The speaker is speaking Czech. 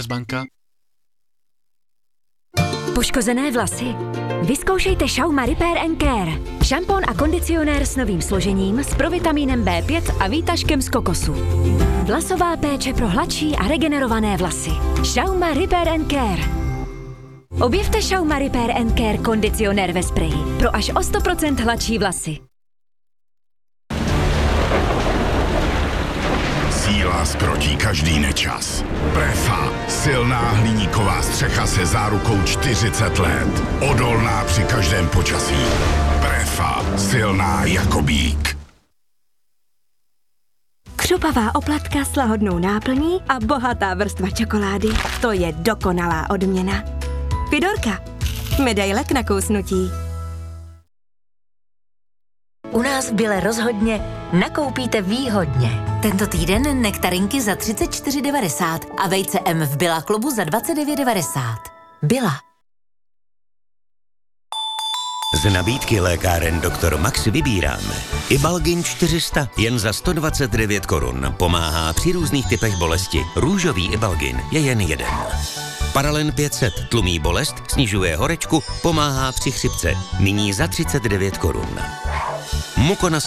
Commerzbanka. Poškozené vlasy? Vyzkoušejte Schauma Repair & Care. Šampon a kondicionér s novým složením, s provitamínem B5 a výtažkem z kokosu. Vlasová péče pro hladší a regenerované vlasy. Schauma Repair & Care. Objevte Schauma Repair & Care kondicionér ve spreji pro až o 100% hladší vlasy. Síla zkrotí každý nečas. Prefa, silná hliníková střecha se zárukou 40 let. Odolná při každém počasí. Prefa, silná jako býk. Křupavá oplatka s lahodnou náplní a bohatá vrstva čokolády. To je dokonalá odměna. Fidorka. Medaile k nakousnutí. U nás v Bile rozhodně nakoupíte výhodně. Tento týden nektarinky za 34,90 a vejce M v Billa klubu za 29,90. Billa. Z nabídky lékáren Dr. Max vybíráme Ibalgin 400 jen za 129 korun. Pomáhá při různých typech bolesti. Růžový Ibalgin je jen jeden. Paralen 500 tlumí bolest, snižuje horečku, pomáhá při chřipce. Nyní za 39 korun. Mukonas